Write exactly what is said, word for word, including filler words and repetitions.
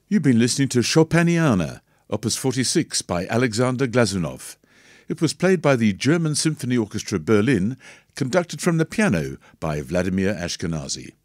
You've been listening to Chopiniana, Opus forty-six by Alexander Glazunov. It was played by the German Symphony Orchestra Berlin, conducted from the piano by Vladimir Ashkenazy.